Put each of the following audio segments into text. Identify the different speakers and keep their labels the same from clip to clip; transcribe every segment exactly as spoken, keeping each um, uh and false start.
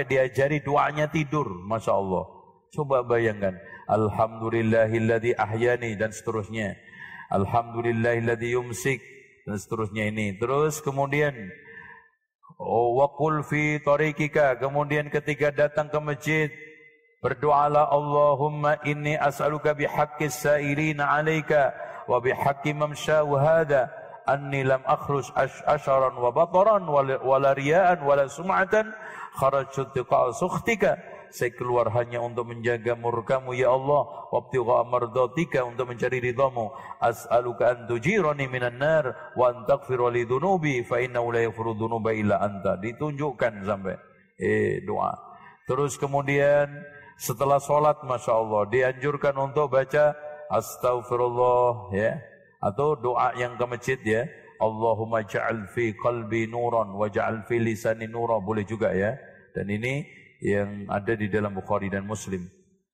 Speaker 1: diajari doanya tidur, Masya Allah. Coba bayangkan, Alhamdulillahilladzi ahyani dan seterusnya. Alhamdulillahilladzi yumsik dan seterusnya ini. Terus kemudian oh, wa qul fi tariqika, kemudian ketika datang ke masjid berdoalah, Allahumma inni as'aluka bihaqqis sa'ilina 'alaika wa bihaqqi mamshahu hadha anni lam akhruj asharan wa bataran wala riya'an wala sum'atan kharajtu tiqa sukhtika. Saya keluar hanya untuk menjaga murkamu ya Allah, wabtigha mardatika, untuk mencari ridhamu. As'aluka an tujirani minan nar wa an taghfir li dhunubi fa innahu la yaghfiru dhunuba illa anta. Ditunjukkan sampai eh doa. Terus kemudian setelah sholat, Masya Allah, dianjurkan untuk baca astaghfirullah, ya, atau doa yang ke masjid, ya. Allahumma ja'al fi qalbi nuran wa ja'al fi lisani nuran, boleh juga, ya. Dan ini yang ada di dalam Bukhari dan Muslim.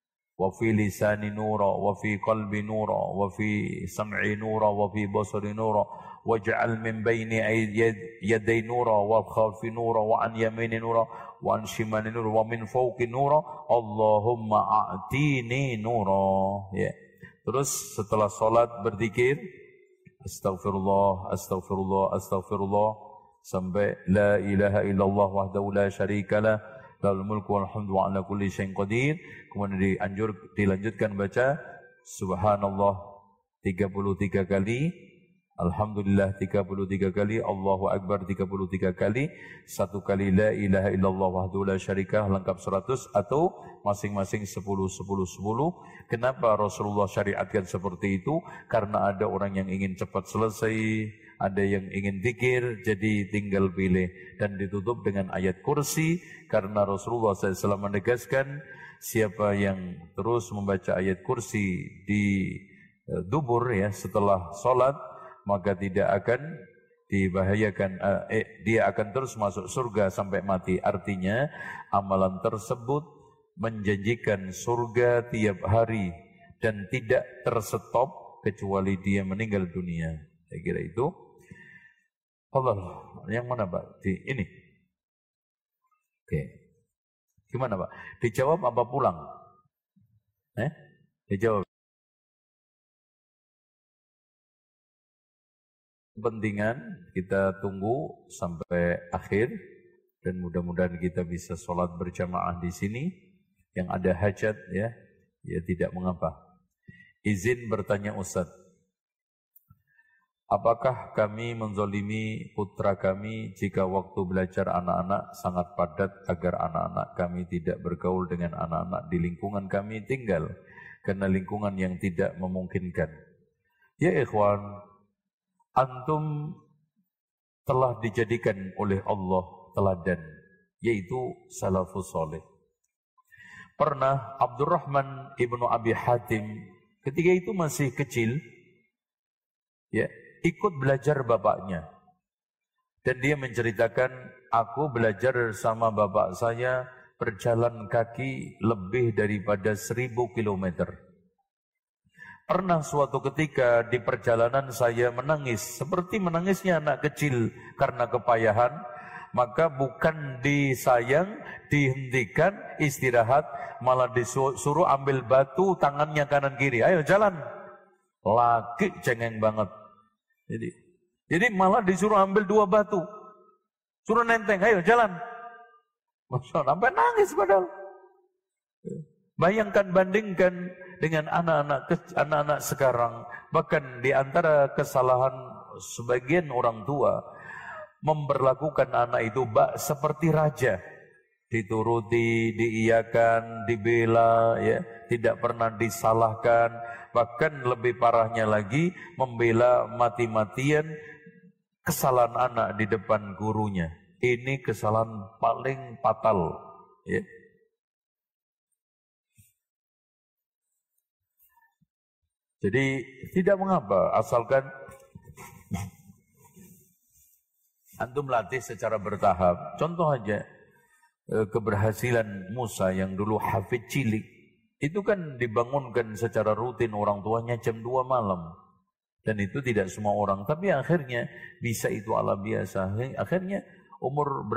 Speaker 1: Wa fi lisani nura wa fi qalbi nura wa fi sam'i nura wa fi basari nura waj'al min baini yaday nura wa khalfi nura wa an yamini nura wa an shimali nura wa min fawqi nura Allahumma a'tini nura, ya. Terus setelah salat berzikir astaghfirullah astaghfirullah astaghfirullah sampai la ilaha illallah wahdahu la syarikalah lahul mulku wal hamdu wa ala kulli syai'in qadir. Kemudian dianjur dilanjutkan baca subhanallah tiga puluh tiga kali, alhamdulillah tiga puluh tiga kali, Allahu akbar tiga puluh tiga kali, satu kali la ilaha illallah wahdahu la syarika lengkap seratus, atau masing-masing sepuluh sepuluh sepuluh. Kenapa Rasulullah syariatkan seperti itu? Karena ada orang yang ingin cepat selesai, ada yang ingin zikir, jadi tinggal pilih. Dan ditutup dengan ayat kursi, karena Rasulullah shallallahu alaihi wasallam menegaskan, siapa yang terus membaca ayat kursi di dubur, ya, setelah sholat, maka tidak akan dibahayakan, eh, dia akan terus masuk surga sampai mati. Artinya amalan tersebut menjanjikan surga tiap hari dan tidak terstop kecuali dia meninggal dunia. Saya kira itu. Allah, yang mana Pak? Di ini. Oke. Gimana Pak? Dijawab apa pulang? Eh? Dijawab. Kepentingan kita tunggu sampai akhir dan mudah-mudahan kita bisa sholat berjamaah di sini. Yang ada hajat, ya, ya tidak mengapa. Izin bertanya Ustaz, apakah kami menzalimi putra kami jika waktu belajar anak-anak sangat padat agar anak-anak kami tidak bergaul dengan anak-anak di lingkungan kami tinggal karena lingkungan yang tidak memungkinkan? Ya ikhwan, antum telah dijadikan oleh Allah teladan, yaitu salafus soleh. Pernah Abdurrahman ibnu Abi Hatim ketika itu masih kecil, ya, ikut belajar bapaknya. Dan dia menceritakan, aku belajar sama bapak saya berjalan kaki lebih daripada seribu kilometer. Pernah suatu ketika di perjalanan saya menangis, seperti menangisnya anak kecil karena kepayahan, maka bukan disayang, dihentikan, istirahat, malah disuruh ambil batu tangannya kanan kiri. Ayo jalan. Laki cengeng banget. Jadi, jadi malah disuruh ambil dua batu. Suruh nenteng, ayo jalan. Masya Allah, sampai nangis padahal. Bayangkan, bandingkan dengan anak-anak anak-anak sekarang. Bahkan di antara kesalahan sebagian orang tua, memperlakukan anak itu bak seperti raja. Dituruti, diiyakan, dibela, ya, tidak pernah disalahkan. Bahkan lebih parahnya lagi, membela mati-matian kesalahan anak di depan gurunya. Ini kesalahan paling fatal, ya. Jadi tidak mengapa, asalkan antum latih secara bertahap. Contoh aja, keberhasilan Musa yang dulu hafid cilik, itu kan dibangunkan secara rutin orang tuanya jam dua malam. Dan itu tidak semua orang, tapi akhirnya bisa, itu ala biasa. Akhirnya umur